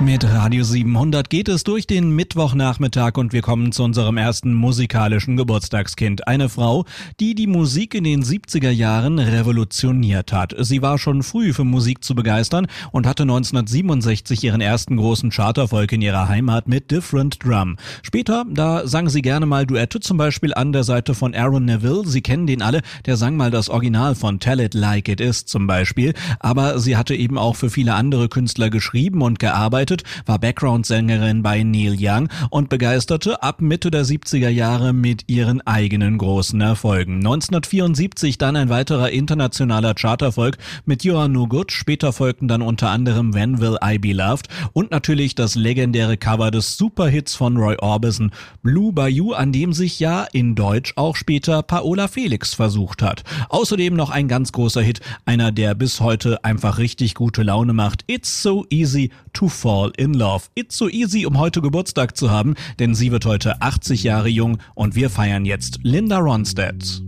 Mit Radio 700 geht es durch den Mittwochnachmittag und wir kommen zu unserem ersten musikalischen Geburtstagskind. Eine Frau, die die Musik in den 70er Jahren revolutioniert hat. Sie war schon früh für Musik zu begeistern und hatte 1967 ihren ersten großen Charterfolg in ihrer Heimat mit Different Drum. Später, da sang sie gerne mal Duette, zum Beispiel an der Seite von Aaron Neville. Sie kennen den alle, der sang mal das Original von Tell It Like It Is zum Beispiel. Aber sie hatte eben auch für viele andere Künstler geschrieben und gearbeitet, war Background-Sängerin bei Neil Young und begeisterte ab Mitte der 70er Jahre mit ihren eigenen großen Erfolgen. 1974 dann ein weiterer internationaler Charterfolg mit You Are No Good. Später folgten dann unter anderem When Will I Be Loved und natürlich das legendäre Cover des Superhits von Roy Orbison, Blue Bayou, an dem sich ja in Deutsch auch später Paola Felix versucht hat. Außerdem noch ein ganz großer Hit, einer, der bis heute einfach richtig gute Laune macht. It's So Easy to Fall in Love. It's so easy, um heute Geburtstag zu haben, denn sie wird heute 80 Jahre jung und wir feiern jetzt Linda Ronstadt.